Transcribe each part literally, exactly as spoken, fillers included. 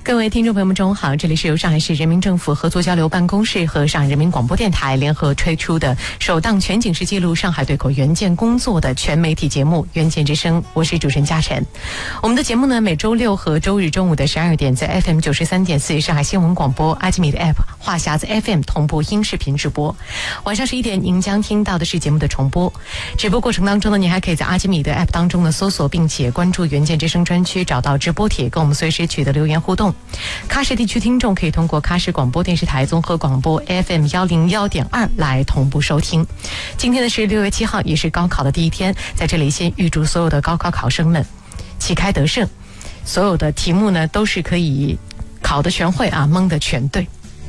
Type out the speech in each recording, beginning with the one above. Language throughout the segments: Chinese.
各位听众朋友们中午好，这里是由上海市人民政府合作交流办公室和上海人民广播电台联合推出的首档全景式记录上海对口援建工作的全媒体节目《援建之声》，我是主持人嘉晨。我们的节目呢，每周六和周日中午的十二点在 F M 九十三点四上海新闻广播、阿基米的 App、话匣子 F M 同步音视频直播。晚上十一点您将听到的是节目的重播。直播过程当中呢，您还可以在阿基米的 App 当中呢搜索并且关注援建之声专区，找到直播帖，跟我们随时取得留言互动。喀什地区听众可以通过喀什广播电视台综合广播 F M 一零一点二来同步收听。今天呢是六月七号，也是高考的第一天，在这里先预祝所有的高考考生们旗开得胜，所有的题目呢都是可以考得全会啊，蒙得全对。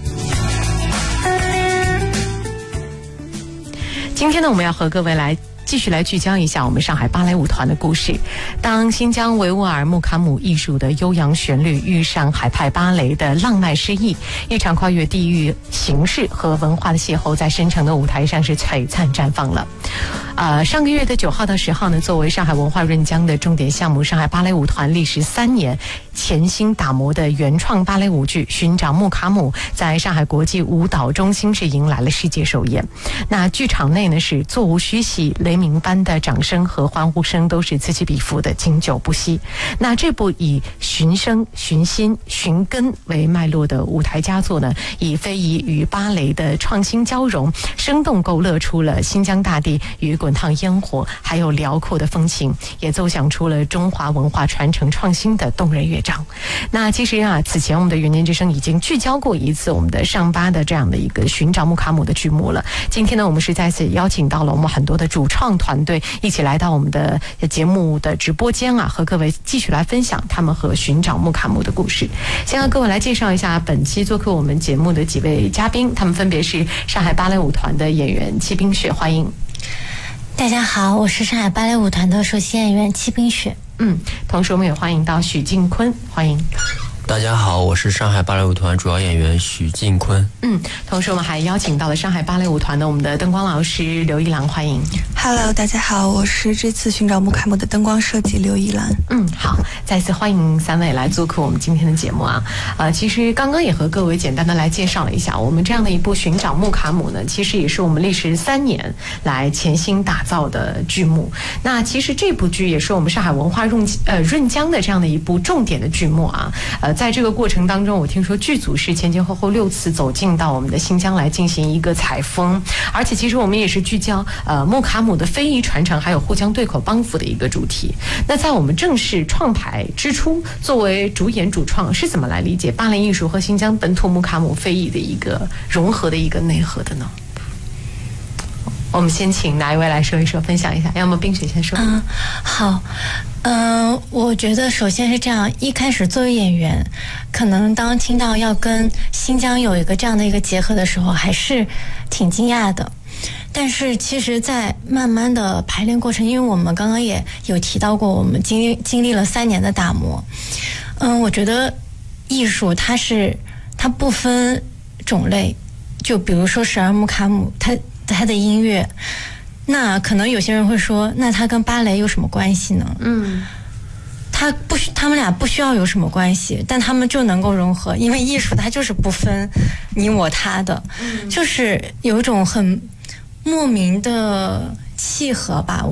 今天呢，我们要和各位来继续来聚焦一下我们上海芭蕾舞团的故事。当新疆维吾尔木卡姆艺术的悠扬旋律遇上海派芭蕾的浪漫诗意，一场跨越地域形式和文化的邂逅在深城的舞台上是璀璨绽放了。呃，上个月的九号到十号呢，作为上海文化润江的重点项目，上海芭蕾舞团历时三年潜心打磨的原创芭蕾舞剧《寻找木卡姆》在上海国际舞蹈中心是迎来了世界首演。那剧场内呢是座无虚席，雷鸣般的掌声和欢呼声都是此起彼伏的，经久不息。那这部以寻声、寻心、寻根为脉络的舞台佳作呢，以非遗与芭蕾的创新交融，生动勾勒出了新疆大地与滚烫烟火还有辽阔的风情，也奏响出了中华文化传承创新的动人乐章。那其实啊，此前我们的援建之声已经聚焦过一次我们的上巴的这样的一个寻找木卡姆的剧目了。今天呢，我们是再次邀请到了我们很多的主创团队一起来到我们的节目的直播间啊，和各位继续来分享他们和寻找木卡姆的故事。先和各位来介绍一下本期做客我们节目的几位嘉宾，他们分别是上海芭蕾舞团的演员戚冰雪，欢迎。 大家好，我是上海芭蕾舞团的首席演员戚冰雪。 嗯，同时我们也欢迎到许晋坤，欢迎。 大家好，我是上海芭蕾舞团主要演员许晋坤。 嗯，同时我们还邀请到了上海芭蕾舞团的我们的灯光老师刘一兰，欢迎。 Hello， 大家好，我是这次寻找木卡姆的灯光设计刘一兰。 嗯，好，再次欢迎三位来做客我们今天的节目啊。呃，其实刚刚也和各位简单的来介绍了一下，我们这样的一部寻找木卡姆呢，其实也是我们历时三年来潜心打造的剧目。那其实这部剧也是我们上海文化润呃润江的这样的一部重点的剧目啊。呃，在这个过程当中，我听说剧组是前前后后六次走进到我们的新疆来进行一个采风，而且其实我们也是聚焦呃木卡姆的非遗传承还有沪江对口帮扶的一个主题。那在我们正式创排之初，作为主演主创是怎么来理解芭蕾艺术和新疆本土木卡姆非遗的一个融合的一个内核的呢？我们先请哪一位来说一说，分享一下？要么冰雪先说。 嗯，好。嗯、呃，我觉得首先是这样，一开始作为演员，可能当听到要跟新疆有一个这样的一个结合的时候，还是挺惊讶的。但是其实在慢慢的排练过程，因为我们刚刚也有提到过，我们经历经历了三年的打磨。嗯，我觉得艺术它是它不分种类，就比如说十二木卡姆，它它的音乐，那可能有些人会说，那它跟芭蕾有什么关系呢？嗯，它不需，他们俩不需要有什么关系，但他们就能够融合，因为艺术它就是不分你我他的，嗯、就是有一种很莫名的契合吧。